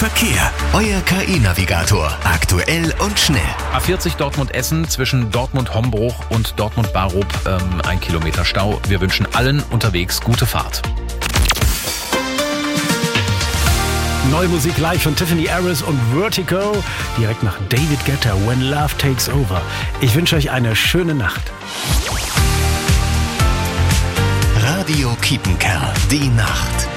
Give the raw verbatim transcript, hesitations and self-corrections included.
Verkehr. Euer K I-Navigator. Aktuell und schnell. A vierzig Dortmund-Essen zwischen Dortmund-Hombruch und Dortmund-Barup. Ähm, ein Kilometer Stau. Wir wünschen allen unterwegs gute Fahrt. Neue Musik live von Tiffany Harris und Vertigo. Direkt nach David Guetta, When Love Takes Over. Ich wünsche euch eine schöne Nacht. Radio Kiepenkerl, die Nacht.